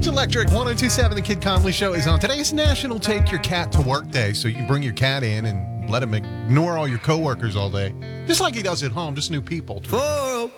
Electric 1027, the Kid Conley Show is on. Today's National Take Your Cat to Work Day, so you can bring your cat in and let him ignore all your coworkers all day. Just like he does at home, just new people.